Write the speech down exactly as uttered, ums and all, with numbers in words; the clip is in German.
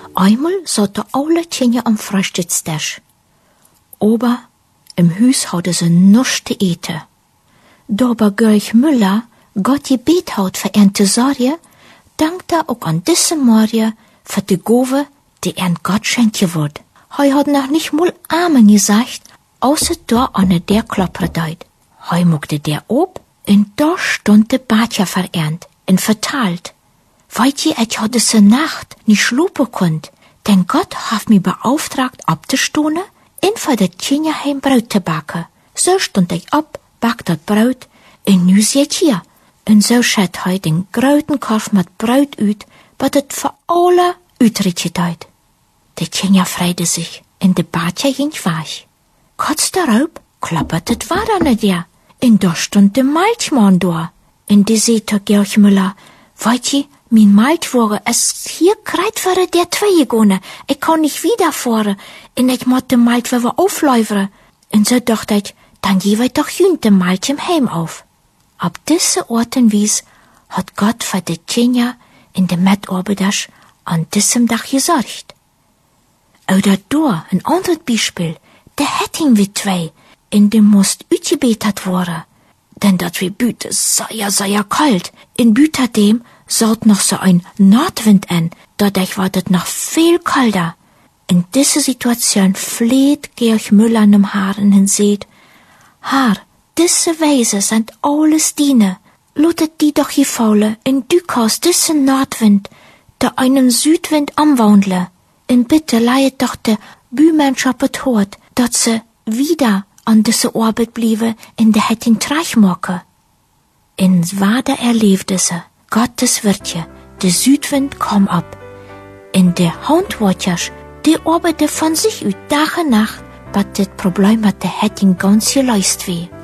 Einmal satt der alle Tjenja am Frühstückstisch. Ober im Hüs hadde se nuscht te eten. Dober Görch Müller Gott gebet haut für ernte Sorge, dankt er auch an diesem Morgen für die Gove, die er Gott schenke wird. Hei hat noch nicht mal Amen gesagt, außer da an der Klopper deut. Hei muckte der ob, und da stund de Batja verernt, und vertalt. Weit je, ich hatte se Nacht nicht schlupen konnt, denn Gott hat mich beauftragt, abzustohne, in für de Tjenja heim Brot zu backen. So stund ich ab, back dat Brot, und nu seht hier. Und so schat hei den groten Korf mit Brot uit, wat het für alle uitritje deut. De Tjenja freide sich, und de Batja ging weich. Kurz darauf klappert het war an der, und da stund de Maltmann da. Und die seht Georg Müller, weit je, mein Maltwore, es hier kreit für der zwei gegangen, ich kann nicht wiederfahren, und ich muss de Maltwore aufläufern. Und so dacht ich, dann geh ich doch jünd de Malt im Heim auf. Ab diese Orten wies hat Gott für de Tjenja in de Metarbeiters an diesem Dach gesorgt. Oder da, ein anderes Beispiel, der Hetting wie zwei, in dem musst uitgebetet worden. Denn dat wie Büte sehr, sehr kalt. In Büter dem saut noch so ein Nordwind an, dadurch war das noch viel kalter. In diese Situation fleht Georg Müller an dem Haaren und seht, Haar, diese Weise sind alles Diene. Lutet die doch gefallen, in du kannst diesen Nordwind, der einen Südwind anwandle. Und bitte leihet doch der Bümensch op het Hort, dat se wieder an diese Arbeit bliebe, in der Hetting Treich machen. In Wader erlebte se, Gottes Wirtje, der Südwind kam ab. In der Handwerkers, die arbeite von sich uit Tag und Nacht, bat das Problem hat der Hetting ganz gelöst wie.